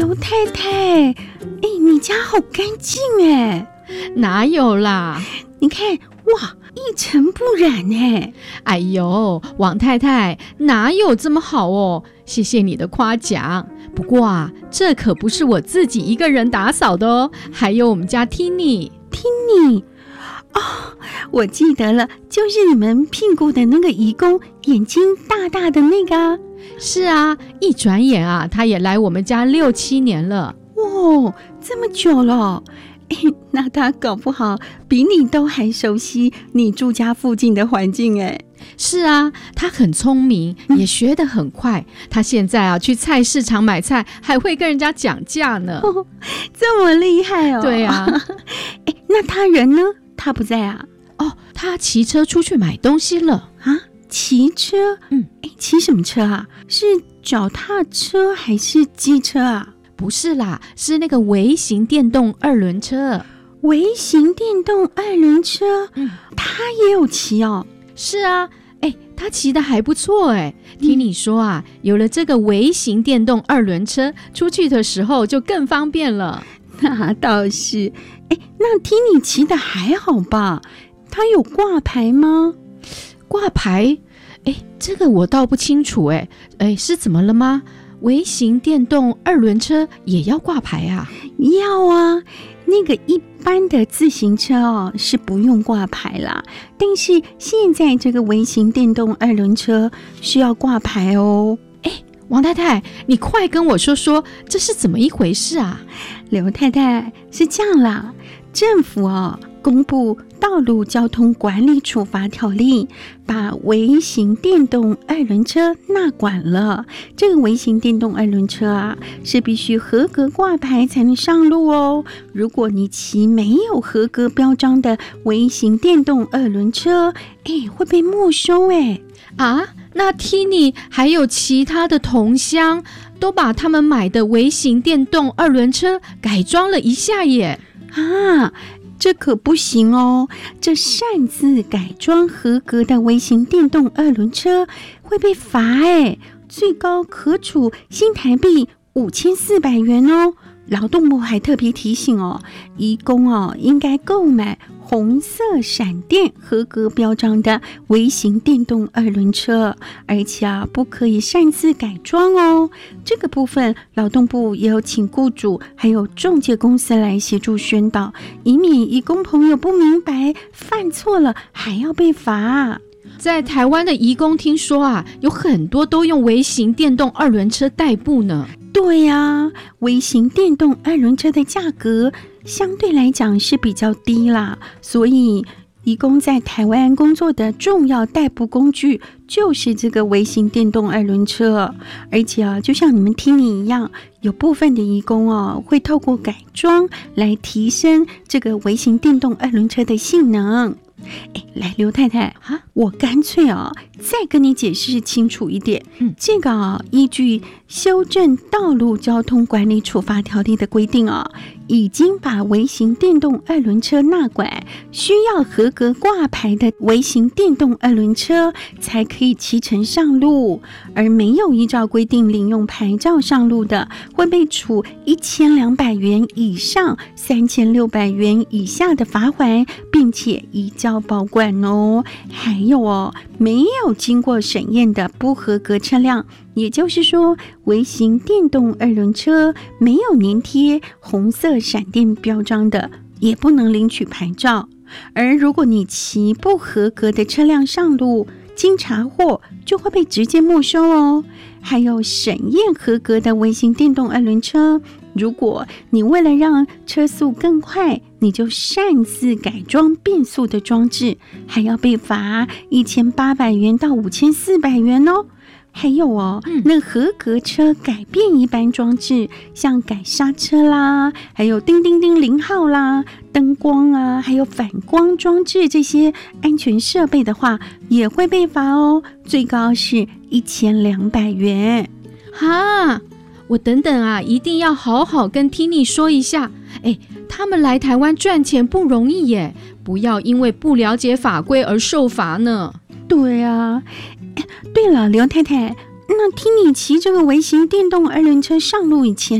刘太太，你家好干净哎！ 哪有啦？ 你看，哇，一尘不染哎！ 哎呦，王太太哪有这么好哦？谢谢你的夸奖。不过啊，这可不是我自己一个人打扫的哦，还有我们家 Tini。 哦，我记得了，就是你们聘雇的那个移工，眼睛大大的那个啊。 是啊，一转眼啊，他也来我们家6、7年了。 哇，这么久了。那他搞不好比你都还熟悉你住家附近的环境哎。 是啊，他很聪明，也学得很快。他现在啊，去菜市场买菜，还会跟人家讲价呢。 这么厉害哦！ 对啊。 那他人呢？他不在啊？ 哦，他骑车出去买东西了啊？骑车？骑什么车啊？是脚踏车还是机车啊？ 不是啦，是那个微型电动2轮车。 微型电动2轮车？他也有骑哦？ 是啊，他骑得还不错哎。听你说啊，有了这个微型电动2轮车，出去的时候就更方便了。 那倒是。那听你骑得还好吧？他有挂牌吗？ 挂牌？这个我倒不清楚是怎么了吗？微型电动2轮车也要挂牌啊？ 要啊，那个一般的自行车是不用挂牌啦，但是现在这个微型电动2轮车需要挂牌哦。 王太太，你快跟我说说这是怎么一回事啊？ 刘太太，是这样啦，政府公布《道路交通管理处罚条例》，把微型电动2轮车纳管了。这个微型电动2轮车是必须合格挂牌才能上路哦。如果你骑没有合格标章的微型电动2轮车，会被没收那 Tini 还有其他的同乡都把他们买的微型电动2轮车改装了一下耶。 这可不行哦！这擅自改装合格的微型电动2轮车会被罚最高可处新台币5400元哦。劳动部还特别提醒移工应该购买红色闪电合格标章的微型电动2轮车，而且不可以擅自改装哦。这个部分劳动部也有请雇主还有中介公司来协助宣导，以免移工朋友不明白犯错了还要被罚。 在台湾的移工听说有很多都用微型电动2轮车代步呢。 对呀，微型电动2轮车的价格相对来讲是比较低啦，所以移工在台湾工作的重要代步工具就是这个微型电动2轮车。而且就像你们听你一样，有部分的移工会透过改装来提升这个微型电动2轮车的性能。来，刘太太我干脆再跟你解释清楚一点。这个依据修正道路交通管理处罚条例的规定已经把微型电动2轮车纳管，需要合格挂牌的微型电动2轮车才可以骑乘上路，而没有依照规定领用牌照上路的，会被处1200元以上3600元以下的罚款，并且移交保管哦。还有没有经过审验的不合格车辆，也就是说微型电动2轮车没有粘贴红色闪电标章的，也不能领取牌照。而如果你骑不合格的车辆上路，经查获就会被直接没收哦。还有审验合格的微型电动2轮车，如果你为了让车速更快，你就擅自改装变速的装置，还要被罚1800元到5400元哦。还有那合格车改变一般装置，像改刹车啦，还有叮叮叮0号啦，灯光还有反光装置这些安全设备的话，也会被罚哦，最高是1200元。 我等等一定要好好跟 Tini 说一下。他们来台湾赚钱不容易耶，不要因为不了解法规而受罚呢。 对啊。对了，刘太太，那听你骑这个微型电动2轮车上路以前，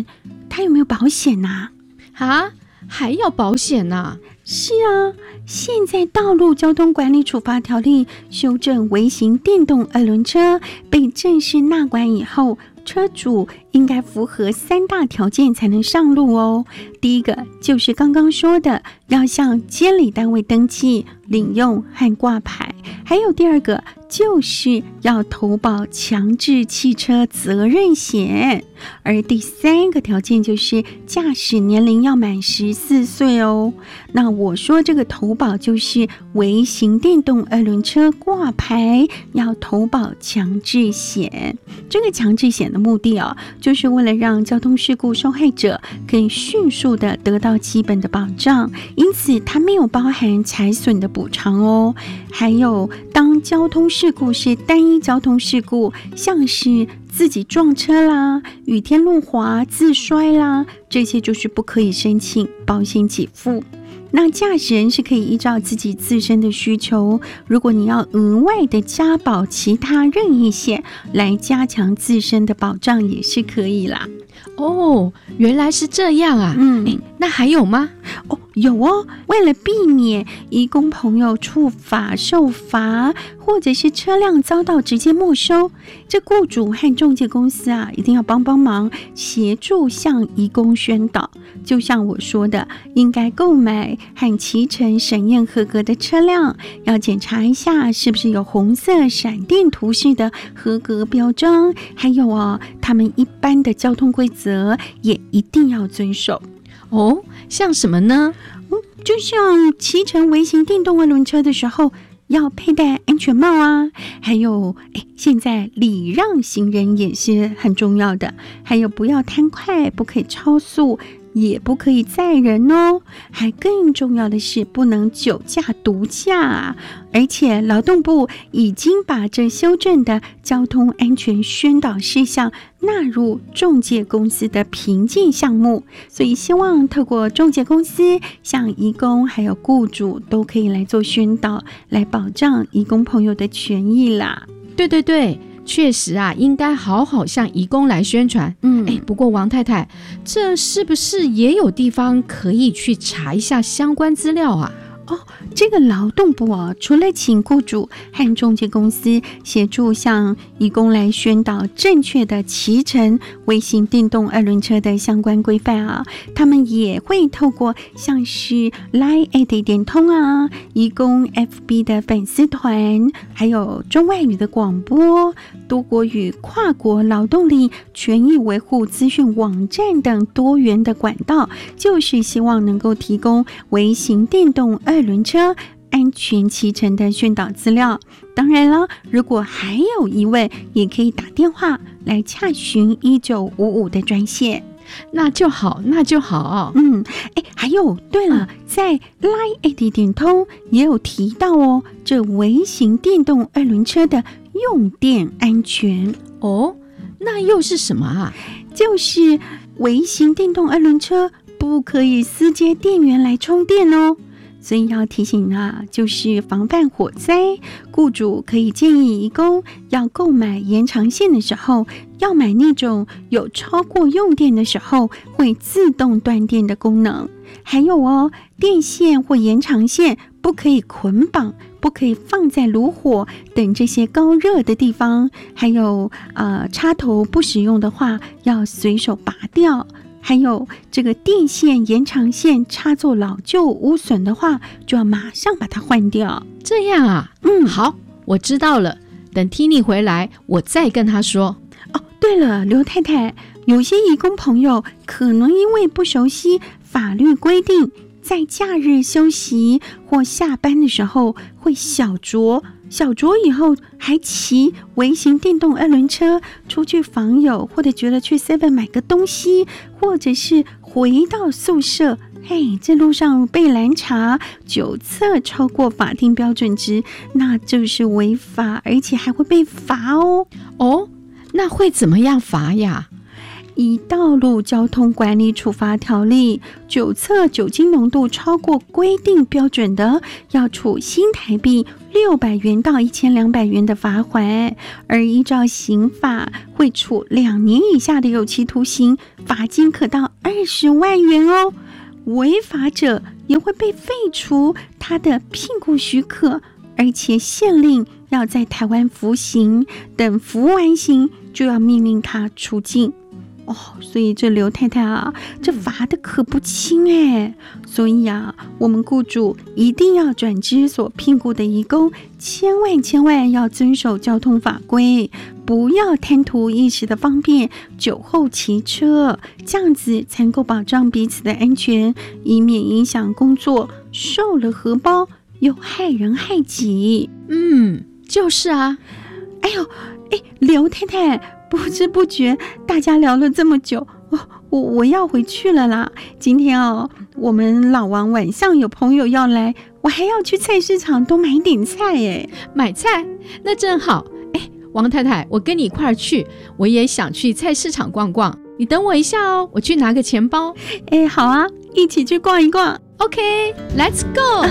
他有没有保险啊？ 啊，还要保险啊？ 是啊，现在道路交通管理处罚条例修正微型电动二轮车被正式纳管以后，车主应该符合3大条件才能上路哦。第一个就是刚刚说的，要向监理单位登记、领用和挂牌。还有第二个就是要投保强制汽车责任险。而第3个条件就是驾驶年龄要满14岁哦。那我说这个投保就是微型电动二轮车挂牌要投保强制险。这个强制险的目的就是为了让交通事故受害者可以迅速的得到基本的保障，因此它没有包含财损的补偿哦。还有当交通事故是单一交通事故，像是自己撞车啦、雨天路滑、自摔啦，这些就是不可以申请保险给付。那驾驶人是可以依照自己自身的需求，如果你要额外的加保其他任意险来加强自身的保障也是可以啦。 哦，原来是这样啊。那还有吗？ 有哦，为了避免移工朋友触法受罚，或者是车辆遭到直接没收，这雇主和中介公司一定要帮忙，协助向移工宣导。就像我说的，应该购买和骑乘审验合格的车辆，要检查一下是不是有红色闪电图示的合格标章，还有他们一般的交通规则也一定要遵守。 像什么呢？ 就像骑乘微型电动二轮车的时候要佩戴安全帽啊，还有现在礼让行人也是很重要的，还有不要贪快，不可以超速，也不可以载人哦。还更重要的是不能酒驾毒驾而且劳动部已经把这修正的交通安全宣导事项纳入仲介公司的评鉴项目，所以希望透过仲介公司向移工还有雇主都可以来做宣导，来保障移工朋友的权益啦。 对，确实应该好好向移工来宣传。不过王太太，这是不是也有地方可以去查一下相关资料啊？ 这个劳动部除了请雇主和中介公司协助向移工来宣导正确的骑乘微型电动二轮车的相关规范他们也会透过像是 Line@ 点通移工 FB 的粉丝团，还有中外语的广播、多国语跨国劳动力权益维护资讯网站等多元的管道，就是希望能够提供微型电动二轮车安全骑乘的宣导资料。当然了，如果还有疑问，也可以打电话来洽询1955的专线。 那就好。 还有，对了，在 Line@ 点通也有提到这微型电动二轮车的用电安全。 那又是什么就是微型电动二轮车不可以私接电源来充电哦。所以要提醒就是防范火灾，雇主可以建议移工要购买延长线的时候，要买那种有超过用电的时候会自动断电的功能。还有电线或延长线不可以捆绑，不可以放在炉火等这些高热的地方。还有插头不使用的话，要随手拔掉。还有这个电线、延长线插座老旧污损的话，就要马上把它换掉。 这样好，我知道了。等 Tini 回来，我再跟他说。 对了，刘太太，有些移工朋友可能因为不熟悉法律规定，在假日休息或下班的时候会小酌以后还骑微型电动二轮车出去访友，或者觉得去 7 买个东西，或者是回到宿舍，这路上被拦查，酒测超过法定标准值，那就是违法，而且还会被罚哦。 那会怎么样罚呀？ 以道路交通管理处罚条例酒测酒精浓度超过规定标准的，要处新台币600元到1200元的罚款，而依照刑法会处2年以下的有期徒刑，罚金可到20万元哦。违法者也会被废除他的聘雇许可，而且限令要在台湾服刑，等服完刑就要命令他出境。所以这刘太太啊，这罚的可不轻哎。所以啊，我们雇主一定要转知所聘雇的移工，千万要遵守交通法规，不要贪图一时的方便，酒后骑车，这样子才能够保障彼此的安全，以免影响工作，受了荷包又害人害己。 就是啊。 刘太太，不知不觉大家聊了这么久，我要回去了啦。今天我们老王晚上有朋友要来，我还要去菜市场多买点菜耶。 买菜？那正好。王太太，我跟你一块儿去，我也想去菜市场逛逛，你等我一下哦，我去拿个钱包。 好啊，一起去逛一逛。 OK, let's go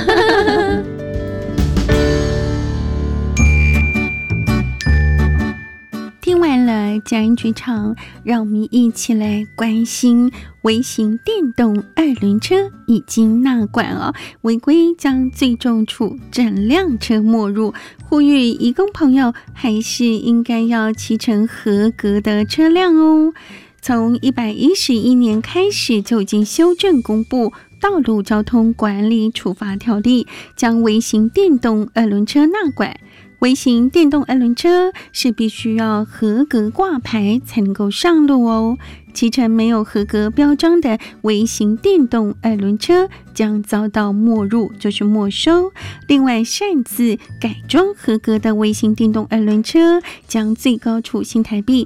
听完了佳音剧场，让我们一起来关心微型电动2轮车已经纳管违规将最重处整辆车没入，呼吁移工朋友还是应该要骑乘合格的车辆哦。从111年开始就已经修正公布道路交通管理处罚条例，将微型电动2轮车纳管。微型电动2轮车是必须要合格挂牌才能够上路哦。骑乘没有合格标章的微型电动2轮车将遭到没入，就是没收。另外，擅自改装合格的微型电动2轮车将最高处新台币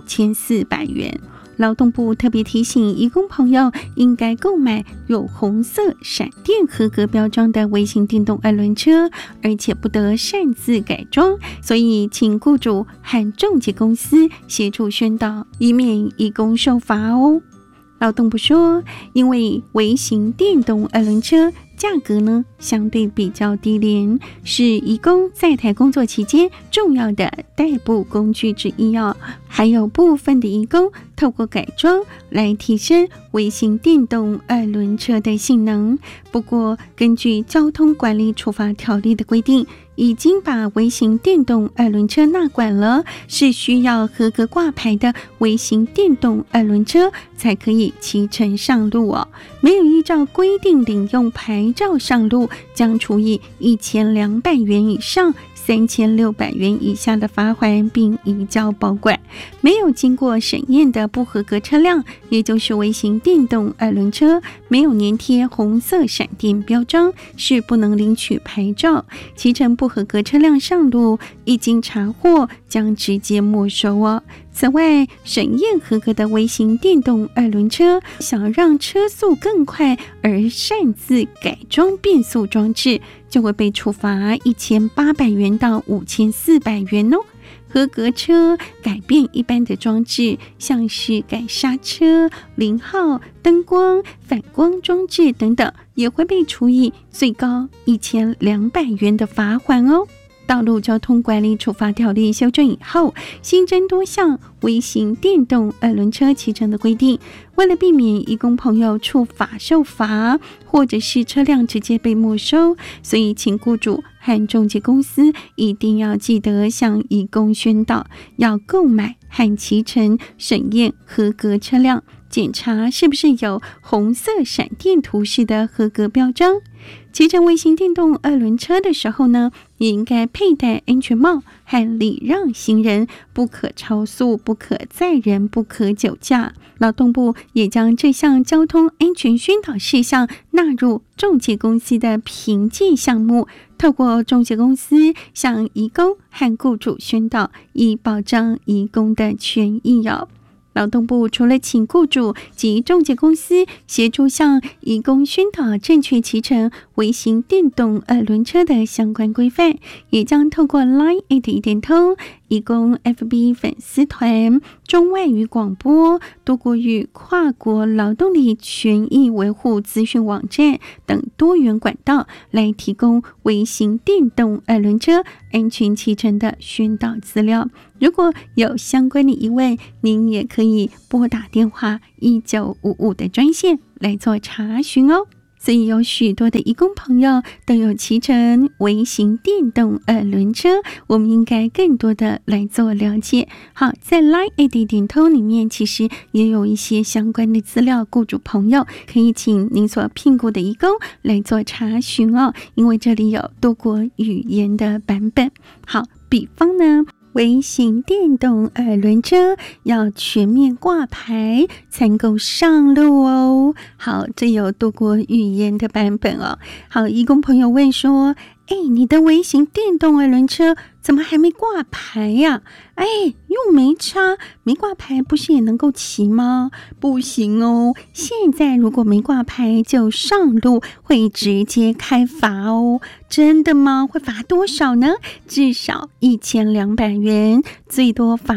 5400元。劳动部特别提醒移工朋友，应该购买有红色闪电合格标章的微型电动2轮车，而且不得擅自改装，所以请雇主和仲介公司协助宣导，以免移工受罚哦。劳动部说，因为微型电动2轮车价格呢相对比较低廉，是移工在台工作期间重要的代步工具之一还有部分的移工透过改装来提升微型电动2轮车的性能。不过，根据交通管理处罚条例的规定，已经把微型电动2轮车纳管了，是需要合格挂牌的微型电动2轮车才可以骑乘上路没有依照规定领用牌照上路，将处以1200元以上3600元以下的罚款，并移交保管。没有经过审验的不合格车辆，也就是微型电动2轮车，没有粘贴红色闪电标章，是不能领取牌照。骑乘不合格车辆上路，一经查获将直接没收此外，审验合格的微型电动2轮车，想让车速更快而擅自改装变速装置，就会被处罚1800元到5400元哦。合格车改变一般的装置，像是改刹车、零号、灯光、反光装置等等，也会被处以最高1200元的罚款哦。道路交通管理处罚条例修正以后，新增多项微型电动2轮车骑乘的规定。为了避免移工朋友触法受罚，或者是车辆直接被没收，所以请雇主和仲介公司一定要记得向移工宣导，要购买和骑乘审验合格车辆，检查是不是有红色闪电图示的合格标章。骑乘微型电动2轮车的时候呢，也应该佩戴安全帽和礼让行人，不可超速，不可载人，不可酒驾。劳动部也将这项交通安全宣导事项纳入仲介公司的评鉴项目，透过仲介公司向移工和雇主宣导，以保障移工的权益劳动部除了请雇主及仲介公司协助向移工宣导正确骑乘微型电动2轮车的相关规范，也将透过 Line@ 一点通移工 FB 粉丝团、中外语广播、多国语跨国劳动力权益维护资讯网站等多元管道来提供微型电动二轮车安全骑乘的宣导资料。如果有相关的疑问，您也可以拨打电话1955的专线来做查询哦。所以有许多的移工朋友都有骑乘微型电动二轮车，我们应该更多的来做了解。好，在 Line AD 点通里面其实也有一些相关的资料，雇主朋友可以请您所聘雇的移工来做查询哦，因为这里有多国语言的版本。好，比方呢，微型电动二轮车要全面挂牌才能够上路哦。好，这有多国语言的版本哦。好，移工朋友问说，你的微型电动二轮车怎么还没挂牌呀？又没差，没挂牌不是也能够骑吗？不行哦，现在如果没挂牌就上路，会直接开罚哦。真的吗？会罚多少呢？至少1200元，最多罚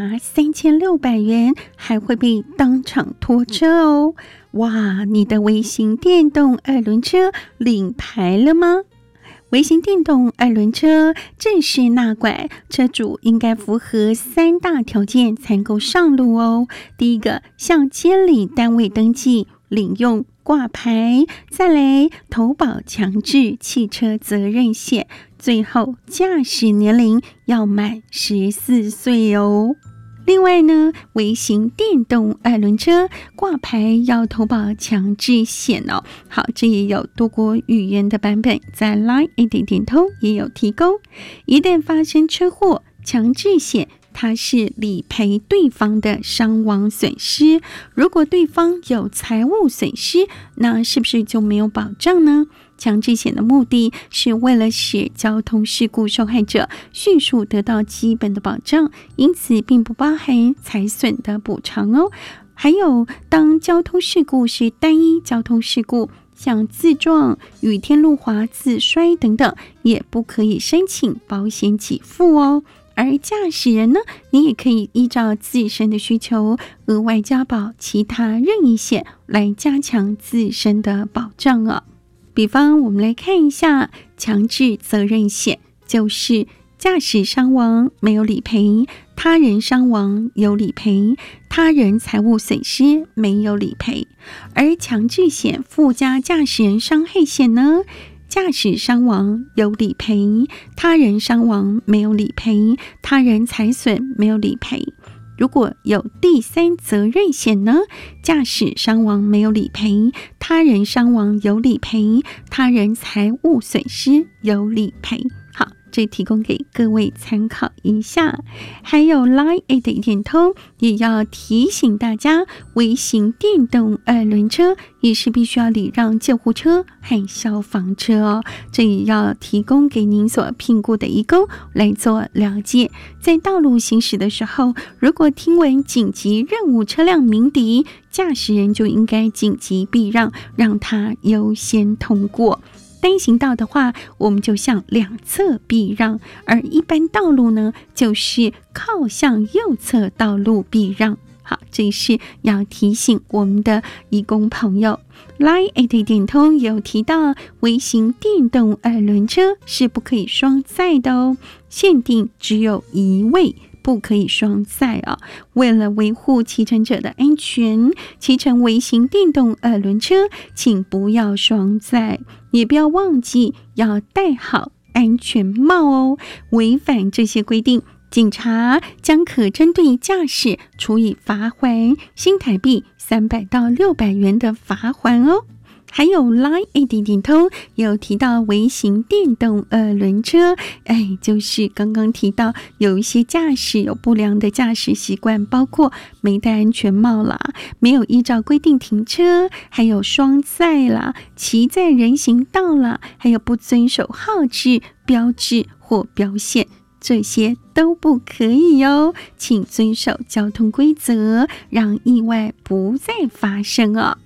3600元，还会被当场拖车哦。哇，你的微型电动二轮车领牌了吗？微型电动二轮车正式纳管，车主应该符合3大条件才能够上路哦。第一个，向监理单位登记领用挂牌，再来投保强制汽车责任险，最后驾驶年龄要满14岁哦。另外呢，微型电动二轮车挂牌要投保强制险哦。好，这也有多国语言的版本，在 Line AD 点通也有提供。一旦发生车祸，强制险它是理赔对方的伤亡损失，如果对方有财务损失，那是不是就没有保障呢？强制险的目的是为了使交通事故受害者迅速得到基本的保障，因此并不包含财损的补偿哦。还有，当交通事故是单一交通事故，像自撞、雨天路滑、自摔等等，也不可以申请保险给付哦。而驾驶人呢，你也可以依照自身的需求额外加保其他任意险来加强自身的保障哦。比方我们来看一下强制责任险，就是驾驶伤亡没有理赔，他人伤亡有理赔，他人财务损失没有理赔。而强制险附加驾驶人伤害险呢，驾驶伤亡有理赔，他人伤亡没有理赔，他人财损没有理赔。如果有第三责任险呢，驾驶伤亡没有理赔，他人伤亡有理赔，他人财务损失有理赔。好，这提供给各位参考一下。还有 Line AD 点通也要提醒大家，微型电动二轮车也是必须要礼让救护车和消防车哦，这也要提供给您所聘雇的移工来做了解。在道路行驶的时候，如果听闻紧急任务车辆鸣笛，驾驶人就应该紧急避让，让他优先通过。单行道的话，我们就向两侧避让，而一般道路呢，就是靠向右侧道路避让。好，这是要提醒我们的移工朋友。Line AD 点通有提到，微型电动二轮车是不可以双载的哦，限定只有一位，不可以双载哦。为了维护骑乘者的安全，骑乘微型电动二轮车，请不要双载，也不要忘记要戴好安全帽哦。违反这些规定，警察将可针对驾驶处以罚锾，新台币300到600元的罚锾哦。还有 Line AD 点通有提到微型电动二轮车，就是刚刚提到有一些驾驶有不良的驾驶习惯，包括没戴安全帽啦，没有依照规定停车，还有双载啦，骑在人行道啦，还有不遵守号志、标志或标线，这些都不可以哦，请遵守交通规则，让意外不再发生哦。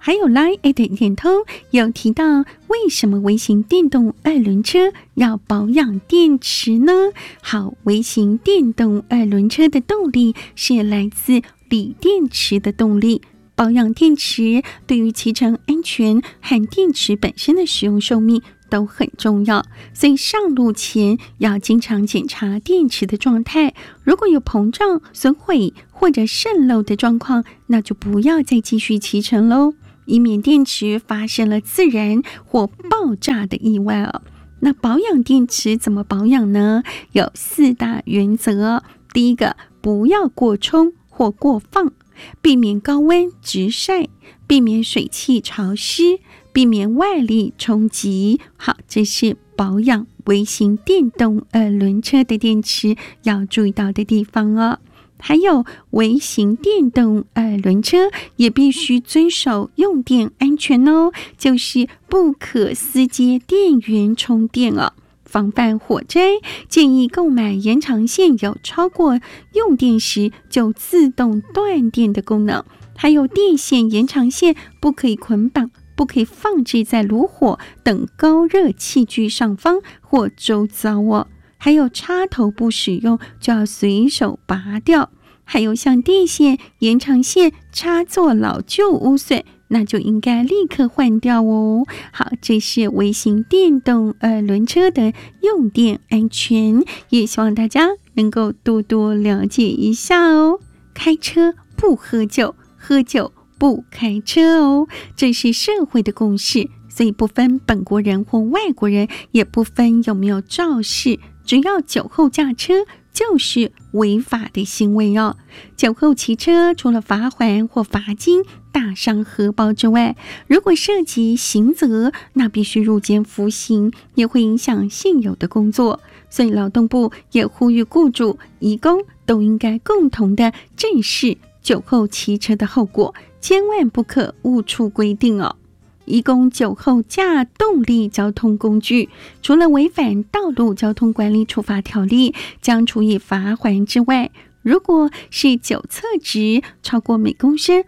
还有 LINE@ 点通有提到，为什么微型电动二轮车要保养电池呢？好，微型电动二轮车的动力是来自锂电池的动力。保养电池对于骑乘安全和电池本身的使用寿命都很重要，所以上路前要经常检查电池的状态，如果有膨胀、损毁或者渗漏的状况，那就不要再继续骑乘咯，以免电池发生了自燃或爆炸的意外哦。那保养电池怎么保养呢？有4大原则。第一个，不要过充或过放，避免高温直晒，避免水汽潮湿，避免外力冲击。好，这是保养微型电动二轮车的电池要注意到的地方哦。还有微型电动二轮车也必须遵守用电安全哦，就是不可私接电源充电哦，防范火灾。建议购买延长线有超过用电时就自动断电的功能，还有电线延长线不可以捆绑，不可以放置在炉火等高热器具上方或周遭哦。还有插头不使用就要随手拔掉，还有像电线、延长线插座老旧污损，那就应该立刻换掉哦。好，这是微型电动二轮车的用电安全，也希望大家能够多多了解一下哦。开车不喝酒，喝酒不开车哦，这是社会的共识，所以不分本国人或外国人，也不分有没有肇事，只要酒后驾车就是违法的行为哦。酒后骑车除了罚锾或罚金大伤荷包之外，如果涉及刑责，那必须入监服刑，也会影响现有的工作。所以劳动部也呼吁雇主、移工都应该共同的正视酒后骑车的后果，千万不可误触规定哦。移工酒后驾动力交通工具，除了违反道路交通管理处罚条例将处以罚锾之外，如果是酒测值超过每公升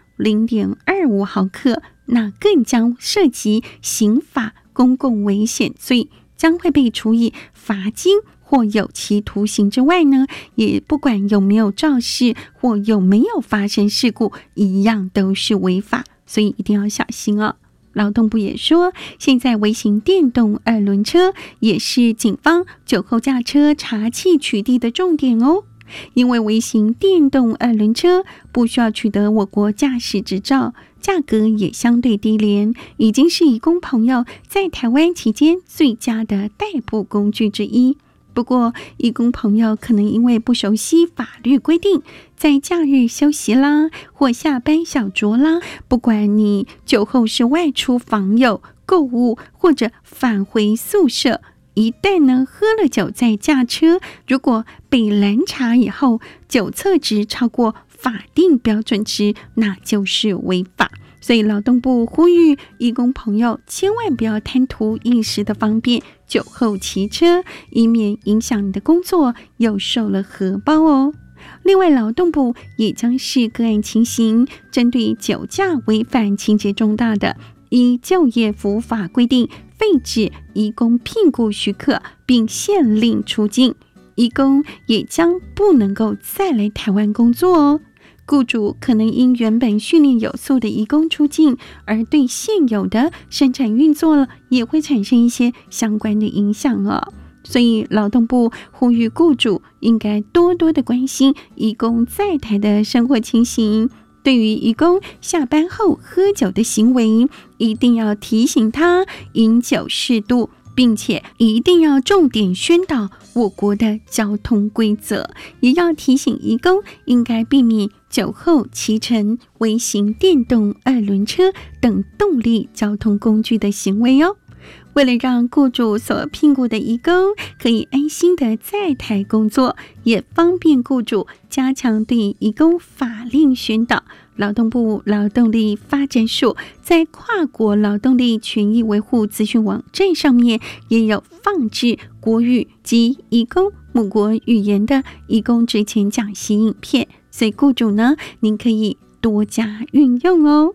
0.25 毫克，那更将涉及刑法公共危险罪，将会被处以罚金或有期徒刑之外呢，也不管有没有肇事或有没有发生事故，一样都是违法，所以一定要小心哦。劳动部也说，现在微型电动二轮车也是警方酒后驾车查缉取缔的重点哦。因为微型电动二轮车不需要取得我国驾驶执照，价格也相对低廉，已经是移工朋友在台湾期间最佳的代步工具之一。不过，移工朋友可能因为不熟悉法律规定，在假日休息啦，或下班小酌啦，不管你酒后是外出访友、购物，或者返回宿舍，一旦呢喝了酒再驾车，如果被拦查以后，酒测值超过法定标准值，那就是违法。所以劳动部呼吁移工朋友千万不要贪图一时的方便，酒后骑车，以免影响你的工作，又受了荷包哦。另外，劳动部也将视个案情形，针对酒驾违反情节重大的，依就业服务法规定废止移工聘雇许可，并限令出境，移工也将不能够再来台湾工作哦。雇主可能因原本训练有素的移工出境，而对现有的生产运作了也会产生一些相关的影响哦。所以劳动部呼吁雇主应该多多的关心移工在台的生活情形，对于移工下班后喝酒的行为，一定要提醒他饮酒适度，并且一定要重点宣导我国的交通规则，也要提醒移工应该避免酒后骑乘微型电动二轮车等动力交通工具的行为哦。为了让雇主所聘雇的移工可以安心的在台工作，也方便雇主加强对移工法令宣导，劳动部劳动力发展署在跨国劳动力权益维护资讯网站上面也有放置国语及移工母国语言的移工职前讲习影片，所以雇主呢，您可以多加运用哦。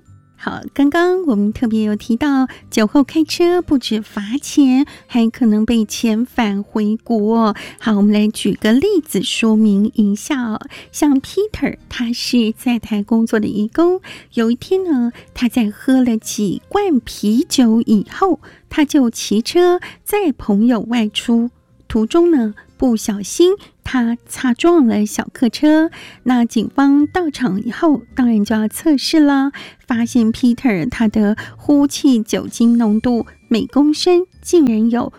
好，刚刚我们特别有提到，酒后开车不止罚钱，还可能被遣返回国。好，我们来举个例子说明一下哦。像 Peter， 他是在台工作的移工，有一天呢，他在喝了几罐啤酒以后，他就骑车载朋友外出，途中呢，不小心他擦撞了小客车。那警方到场以后，当然就要测试啦，发现 Peter 他的呼气酒精浓度每公升竟然有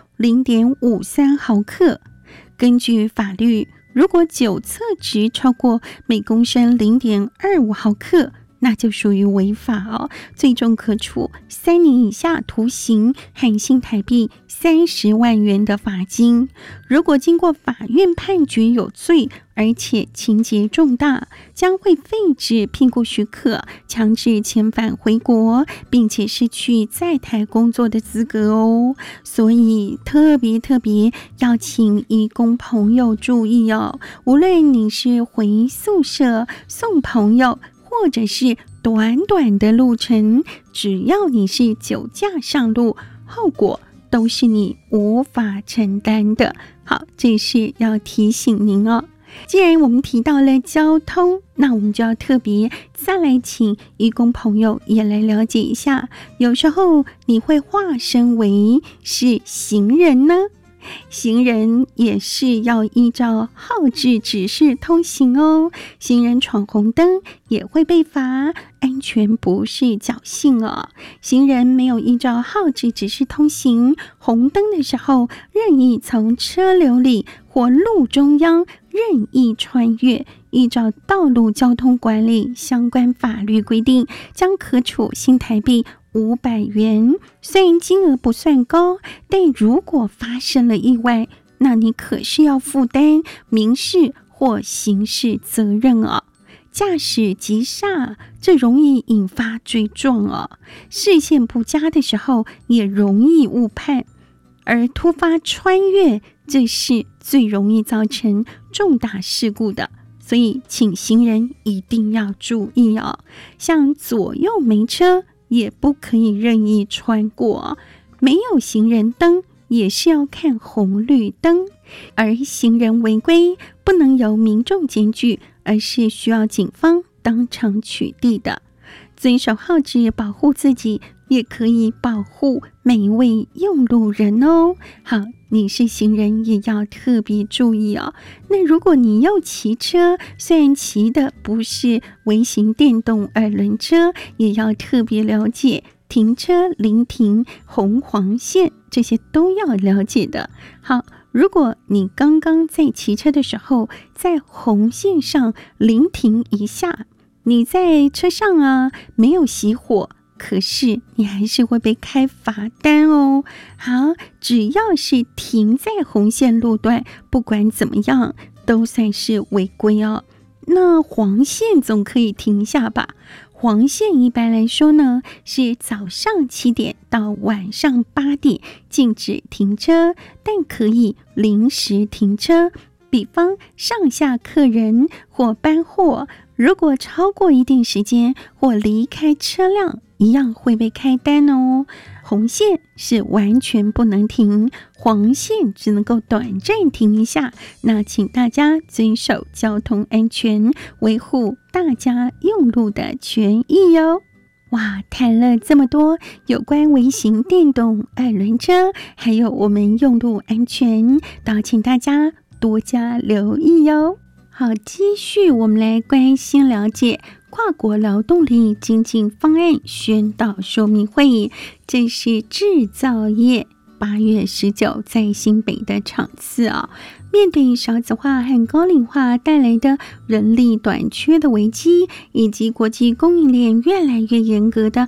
0.53 毫克。根据法律，如果酒测值超过每公升 0.25 毫克，那就属于违法哦，最终可处3年以下徒刑和新台币30万元的罚金。如果经过法院判决有罪，而且情节重大，将会废止聘雇许可，强制遣返回国，并且失去在台工作的资格哦。所以特别要请移工朋友注意哦，无论你是回宿舍送朋友，或者是短短的路程，只要你是酒驾上路，后果都是你无法承担的。好，这是要提醒您哦。既然我们提到了交通，那我们就要特别再来请移工朋友也来了解一下，有时候你会化身为是行人呢，行人也是要依照号志指示通行哦。行人闯红灯也会被罚，安全不是侥幸哦。行人没有依照号志指示通行，红灯的时候任意从车流里或路中央任意穿越，依照道路交通管理相关法律规定，将可处新台币500元。虽然金额不算高，但如果发生了意外，那你可是要负担民事或刑事责任哦。驾驶急刹，这容易引发追撞哦。视线不佳的时候，也容易误判。而突发穿越，这是最容易造成重大事故的。所以请行人一定要注意哦。像左右没车，也不可以任意穿过，没有行人灯也是要看红绿灯，而行人违规不能由民众检举，而是需要警方当场取缔的。遵守号志，保护自己，也可以保护每一位用路人哦。好，你是行人也要特别注意哦。那如果你又骑车，虽然骑的不是微型电动2轮车，也要特别了解停车、临停、红黄线，这些都要了解的。好，如果你刚刚在骑车的时候，在红线上临停一下，你在车上啊没有熄火，可是你还是会被开罚单哦。好，只要是停在红线路段，不管怎么样都算是违规哦。那黄线总可以停一下吧？黄线一般来说呢，是早上7点到晚上8点禁止停车，但可以临时停车。比方上下客人或搬货，如果超过一定时间或离开车辆，一样会被开单哦。红线是完全不能停，黄线只能够短暂停一下。那请大家遵守交通安全，维护大家用路的权益哦。哇，谈了这么多有关微型电动2轮车，还有我们用路安全，都请大家多加留意哦。好，继续我们来关心了解跨国劳动力精进方案宣导说明会，这是制造业8月19在新北的场次啊。面对少子化和高龄化带来的人力短缺的危机，以及国际供应链越来越严格的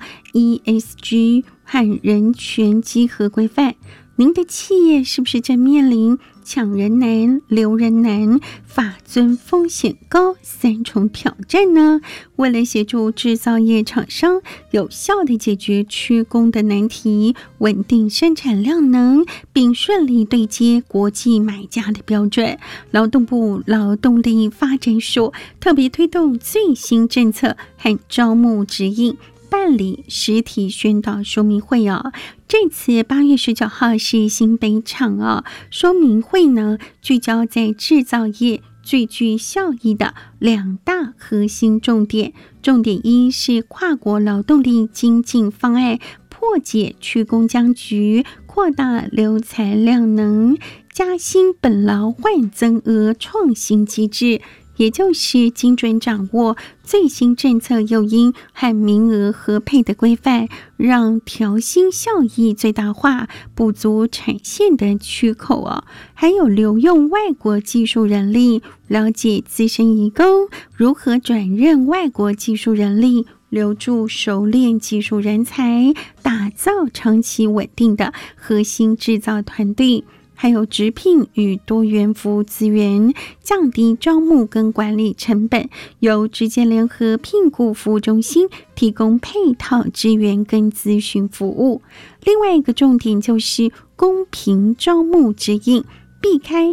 ESG 和人权稽核规范，您的企业是不是正面临抢人难、留人难、法遵风险高3重挑战呢？为了协助制造业厂商有效地解决缺工的难题，稳定生产量能，并顺利对接国际买家的标准，劳动部劳动力发展署特别推动最新政策和招募指引， 办理实体宣导说明会哦。这次8月19号是新北场哦，说明会呢聚焦在制造业最具效益的2大核心重点。重点1是跨国劳动力精进方案，破解缺工僵局，扩大留才量能，加薪本劳换增额创新机制，也就是精准掌握最新政策诱因和名额合配的规范，让调薪效益最大化，补足产线的缺口哦。还有留用外国技术人力，了解资深移工如何转任外国技术人力，留住熟练技术人才，打造长期稳定的核心制造团队。还有直聘与多元服务资源，降低招募跟管理成本，由直接联合聘雇服务中心提供配套支援跟咨询服务。另外一个重点就是公平招募指引，避开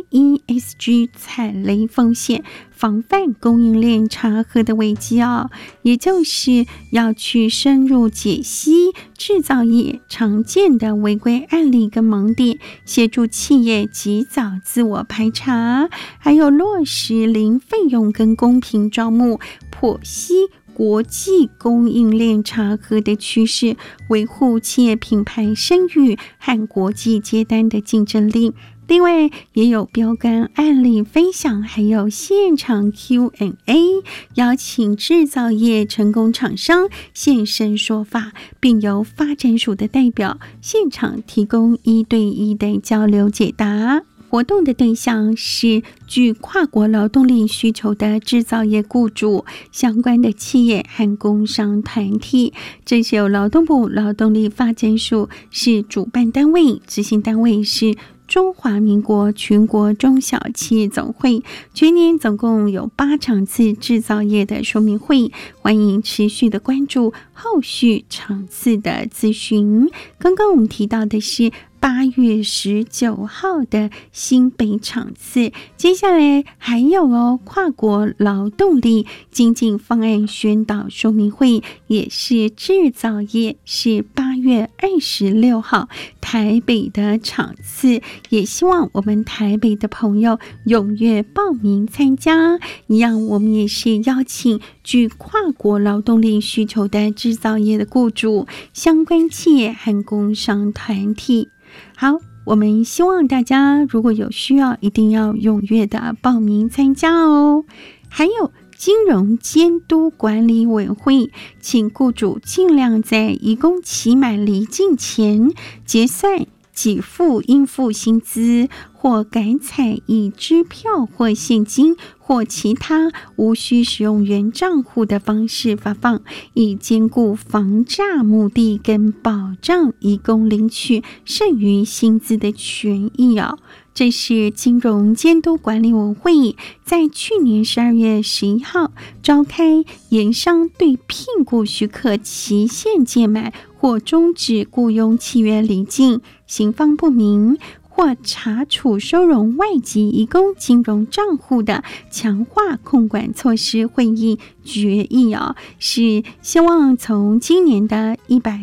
ESG 踩雷风险，防范供应链查核的危机哦。也就是要去深入解析制造业常见的违规案例跟盲点，协助企业及早自我排查，还有落实零费用跟公平招募，剖析国际供应链查核的趋势，维护企业品牌声誉和国际接单的竞争力。另外也有标杆案例分享，还有现场 Q&A， 邀请制造业成功厂商现身说法，并由发展署的代表现场提供1对1的交流解答。活动的对象是具跨国劳动力需求的制造业雇主、相关的企业和工商团体。这是由劳动部劳动力发展署是主办单位，执行单位是中华民国全国中小企业总会。全年总共有8场次制造业的说明会，欢迎持续的关注后续场次的咨询。刚刚我们提到的是8月19号的新北场次，接下来还有跨国劳动力精进方案宣导说明会，也是制造业，是8月26号台北的场次，也希望我们台北的朋友踊跃报名参加。一样，我们也是邀请具跨国劳动力需求的制造业的雇主、相关企业和工商团体。好，我们希望大家如果有需要，一定要踊跃的报名参加哦。还有金融监督管理委员会，请雇主尽量在移工期满离境前结算给付应付薪资，或改采以支票或现金或其他无需使用原账户的方式发放，以兼顾防诈目的跟保障移工领取剩余薪资的权益哦。这是金融监督管理委员会在去年12月11号召开研商对聘雇许可期限届满或终止雇佣契约离境、行方不明或查处收容外籍移工金融账户的强化控管措施会议决议哦，是希望从今年的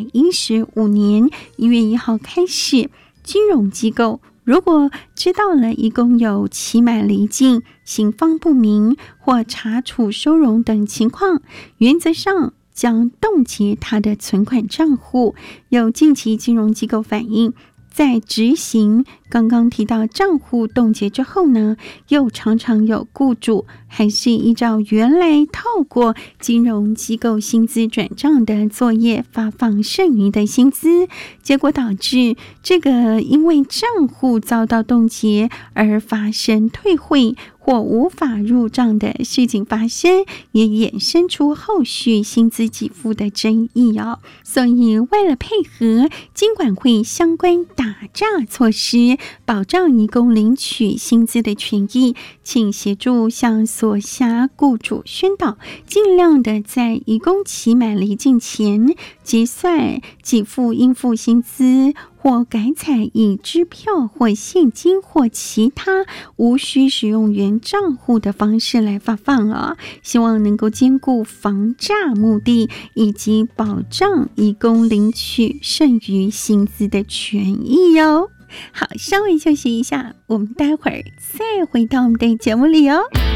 115年1月1号开始，金融机构如果知道了移工有期满离境、行方不明或查处收容等情况，原则上将冻结他的存款账户。有近期金融机构反映，在执行刚刚提到账户冻结之后呢，又常常有雇主还是依照原来透过金融机构薪资转账的作业发放剩余的薪资，结果导致这个因为账户遭到冻结而发生退汇或无法入账的事情发生，也衍生出后续薪资给付的争议哦。所以为了配合金管会相关打诈措施， 保障移工领取薪资的权益，请协助向所辖雇主宣导，尽量的在移工期满离境前结算给付应付薪资，或改采以支票或现金或其他无需使用原账户的方式来发放啊，希望能够兼顾防诈目的以及保障移工领取剩余薪资的权益哦。好，稍微休息一下，我们待会儿再回到我们的节目里哦。